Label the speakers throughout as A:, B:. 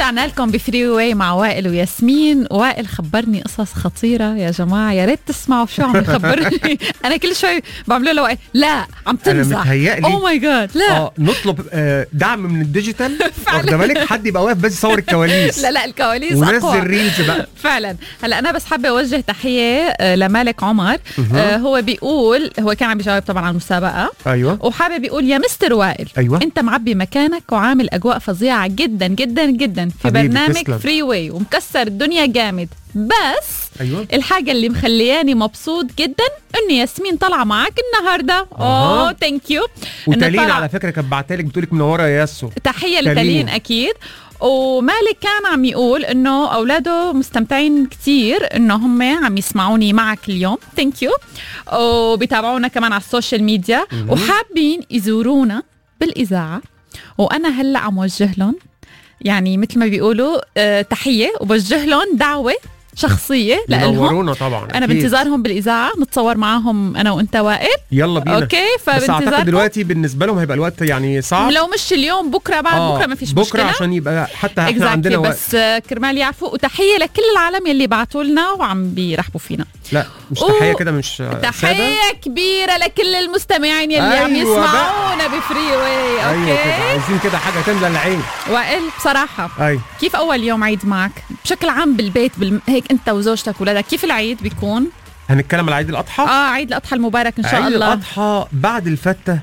A: رجعنا لكم بفري واي مع وائل وياسمين. وائل خبرني قصص خطيرة يا جماعة، يا ريت تسمعوا شو عم يخبرني. أنا كل شوي بعمله له وائل لا عم تمزح.
B: أنا متهيألي
A: أوه ماي جاد لا
B: نطلب دعم من الديجيتال، واخده بالك حد يبقى واقف بس يصور الكواليس.
A: لا الكواليس
B: ونزل ريلز بقى
A: فعلا. هلا أنا بس حابة أوجه تحية لمالك عمر. هو بيقول، هو كان عم بيجاوب طبعا على المسابقة.
B: أيوة.
A: وحابب يقول يا مستر وائل،
B: أيوة.
A: أنت معبي مكانك وعامل أجواء فظيعة جدا جدا جدا في برنامج فري واي ومكسر الدنيا جامد. بس
B: أيوة.
A: الحاجة اللي مخلياني مبسوط جدا إنه ياسمين طلع معك النهاردة. ثانك يو.
B: وتالين على فكرة كانت بعتلك بتقولك منورة يا ياسو.
A: تحية لتالين أكيد. ومالك كان عم يقول إنه أولاده مستمتعين كتير إنه هم عم يسمعوني معك اليوم. ثانك يو. وبيتابعونا كمان على السوشيال ميديا وحابين يزورونا بالإذاعة. وأنا هلأ عم وجه لهم يعني مثل ما بيقولوا تحية، وبوجه لهم دعوة شخصية لهم.
B: طبعا
A: أنا بانتظارهم بالإذاعة نتصور معاهم أنا وأنت وائل.
B: يلا بينا.
A: أوكي.
B: بس أعتقد دلوقتي بالنسبة لهم هيبقى الوقت يعني صعب.
A: لو مش اليوم بكرة بعد بكرة ما فيش مشكلة.
B: بكرة عشان يبقى حتى احنا عندنا وقت.
A: بس كرمال يعرفوا. وتحية لكل العالم يلي بعتوا لنا وعم بيرحبوا فينا.
B: لا مش تحية كده، مش
A: تحية سادة. كبيرة لكل المستمعين يلي عم يسمعونا بفري واي. أوكي.
B: عايزين كده حاجة تملى العين.
A: وائل بصراحة كيف أول يوم عيد معك بشكل عام بالبيت هيك أنت وزوجتك وولادك؟ كيف العيد بيكون؟
B: هنتكلم على عيد الأضحى.
A: عيد الأضحى المبارك إن شاء الله.
B: عيد الأضحى بعد الفتة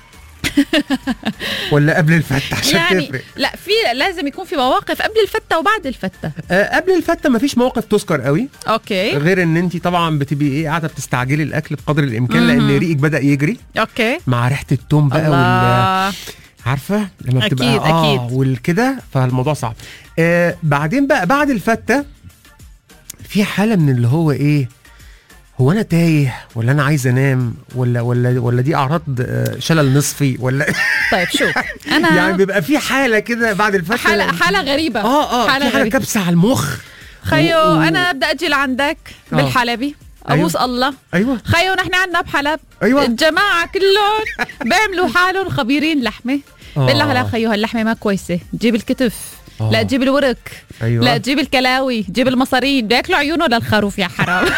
B: ولا قبل الفتة عشان يعني تفرق؟
A: لا في لازم يكون في مواقف قبل الفتة وبعد الفتة.
B: قبل الفتة مفيش مواقف تذكر قوي.
A: اوكي.
B: غير ان انت طبعا بتبقي قاعده بتستعجلي الاكل بقدر الامكان لان ريقك بدأ يجري.
A: اوكي.
B: مع ريحة التوم بقى عارفة لما بتبقى
A: أكيد.
B: والكده، فالموضوع صعب. بعدين بقى بعد الفتة في حالة من اللي هو ايه، هو انا تايه ولا انا عايز انام ولا دي اعراض شلل نصفي ولا
A: طيب شوف انا
B: يعني بيبقى في حالة كده بعد الفتة،
A: حالة غريبة.
B: حالة كبسة على المخ.
A: خيو انا بدي اجي لعندك بالحلبي. ابوس الله.
B: ايوه
A: خيو نحن عندنا بحلب الجماعة كلهم بيعملوا حالهم خبيرين لحمة. بقول لها لا خيو هاللحمة ما كويسة، جيب الكتف. لا تجيب الورك. لا تجيب الكلاوي، جيب المصارين. بياكلوا عيونه للخروف يا حرام.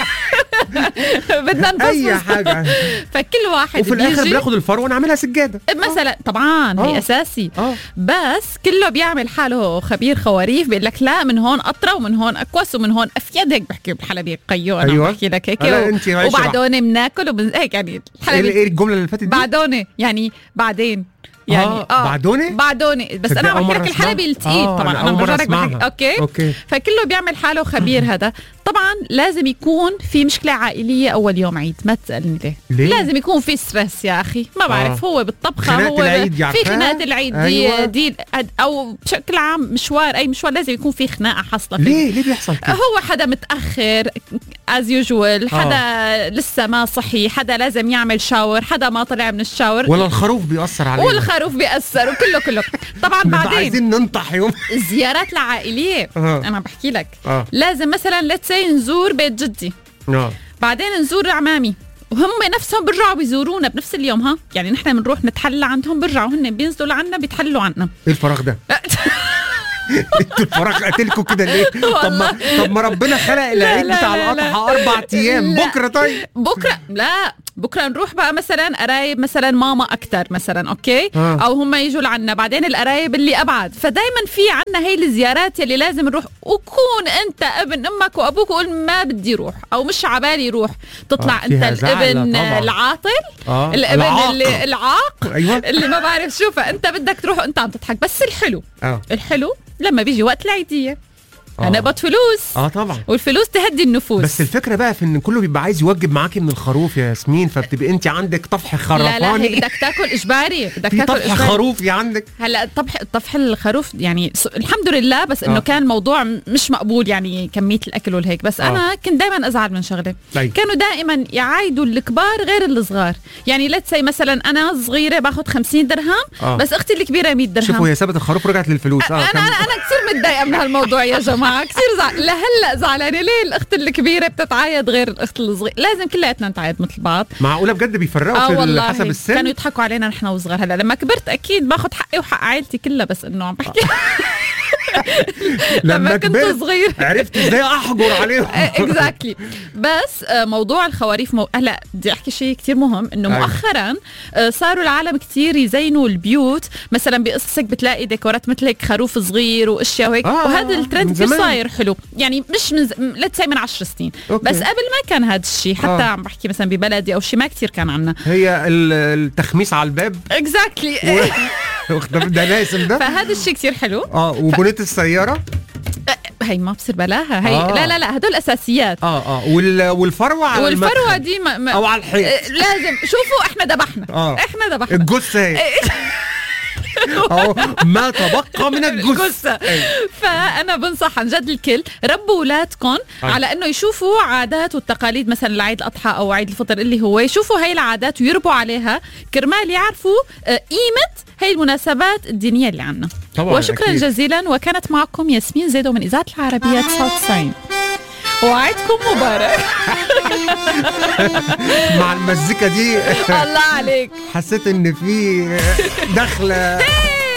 A: بدنا نفصل
B: اي حاجه.
A: فكل واحد
B: وفي الاخر بناخد الفروه ونعملها سجاده
A: مثلا. طبعا هي اساسي. بس كله بيعمل حاله خبير خواريف، بيقول لك لا من هون اطرى ومن هون اكوس ومن هون افيد. هيك بحكي بالحلبي قيو. انا بحكي لك هيك وبعدون بناكل هيك يعني الحلبي.
B: ايه الجمله اللي فاتت دي؟
A: بعدون يعني بعدين يعني بعدوني بس انا عم بحكي لك الحلبي الثقيل. طبعا انا بجرب بحكي اوكي. فكله بيعمل حاله خبير. هذا طبعا لازم يكون في مشكله عائليه اول يوم عيد. ما تسالني ليه؟ لازم يكون في ستريس يا اخي. ما بعرف هو بالطبخه هو في خناقه العيد دي او بشكل عام مشوار، اي مشوار لازم يكون في خناقه حاصله فيه.
B: ليه بيحصل كده؟
A: هو حدا متاخر از يوجوال، حدا لسه ما صحي، حدا لازم يعمل شاور، حدا ما طلع من الشاور،
B: ولا الخروف بيأثر عليه،
A: والخروف بيأثر وكله طبعا. بعدين
B: عايزين ننطح يوم
A: الزيارات العائليه. انا بحكي لك لازم مثلا لتسي نزور بيت جدي، بعدين نزور عمامي، وهم نفسهم بيرجعوا بيزورونا بنفس اليوم. يعني نحن بنروح نتحلى عندهم، بيرجعوا هن بينزلوا لعنا بيتحلوا عنا.
B: ايه الفراغ ده؟ انتوا الفراغ قتلكوا كده ليه؟ طب ما ربنا خلق العيد بتاع الأضحى 4 أيام. بكره طيب
A: بكره لا بكره نروح بقى مثلا قرايب مثلا ماما اكتر مثلا. اوكي. او هم يجوا لعنا، بعدين القرايب اللي ابعد. فدايما في عنا هي الزيارات اللي لازم نروح. وكون انت ابن امك وابوك وقول ما بدي روح او مش عبالي روح، تطلع انت الابن العاطل، الابن العاق.
B: أيوة.
A: اللي ما بعرف شو. فانت بدك تروح وانت عم تضحك. بس الحلو لما بيجي وقت العيدية هنقبض فلوس.
B: طبعا.
A: والفلوس تهدي النفوس.
B: بس الفكرة بقى في ان كله بيبقى عايز يوجب معاكي من الخروف يا ياسمين، فبتبقى انت عندك طفح خرفاني.
A: لا هيك بدك تاكل اجباري. بدك تاكل
B: طفح خروفي عندك.
A: هلا طفح الخروف يعني الحمد لله. بس انه كان الموضوع مش مقبول يعني كمية الاكل والهيك. بس انا كنت دائما ازعل من شغله. كانوا دائما يعايدوا الكبار غير الصغار. يعني لا تسي مثلا انا صغيرة باخد 50 درهم بس اختي الكبيرة 100 درهم.
B: شوفوا هي سابت الخروف رجعت للفلوس.
A: انا كثير متضايقة من هالموضوع يا جماعة. كثير لهلا زعلانه. ليه الاخت الكبيره بتتعايد غير الاخت الصغيره؟ لازم كلياتنا نتعايد مثل بعض.
B: معقوله بجد بيفرقوا في حسب السن؟
A: كانوا يضحكوا علينا نحن وصغار. هلا لما كبرت اكيد باخذ حقي وحق عائلتي كلها. بس انه عم بحكي لما كنت صغير
B: عرفت ازاي احجر عليهم.
A: اكزاكتلي. بس موضوع الخواريف هلا بدي احكي شيء كتير مهم، انه مؤخرا صاروا العالم كتير يزينوا البيوت، مثلا بقصصك بتلاقي ديكورات مثل هيك خروف صغير واشياء وهيك، وهذا الترند كتير صاير حلو، يعني مش لا تسي من 10 سنين. بس قبل ما كان هذا الشيء، حتى عم بحكي مثلا ببلدي او شيء ما كتير كان عنا.
B: هي التخميس على الباب
A: اكزاكتلي.
B: ده لازم ده.
A: فهذا الشيء كتير حلو.
B: وبنيت السياره
A: هي ما بصير بلاها هي. لا هدول اساسيات.
B: والفروه على
A: والفروه دي
B: او على الحيط
A: لازم. شوفوا احنا ذبحنا. احنا ذبحنا
B: الجثه هي أو ما تبقى من الجثة.
A: فأنا بنصح عن جد الكل ربوا أولادكم على أنه يشوفوا عادات والتقاليد، مثلا لعيد الأضحى أو عيد الفطر اللي هو، يشوفوا هاي العادات ويربوا عليها كرمال يعرفوا قيمة هاي المناسبات الدينية اللي عنا. وشكرا أكيد. جزيلا. وكانت معكم ياسمين زيدو من إذاعة العربية 99. وعيدكم مبارك.
B: مع المزيكا دي
A: الله عليك،
B: حسيت ان في دخلة